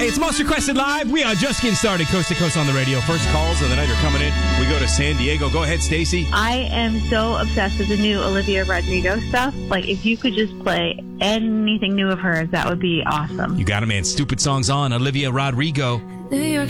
It's Most Requested Live. We are just getting started, coast to coast on the radio. First calls of the night are coming in. We go to San Diego. Go ahead, Stacy. I am so obsessed with the new Olivia Rodrigo stuff. Like, if you could just play anything new of hers, that would be awesome. You got it, man. Stupid Songs on Olivia Rodrigo. New York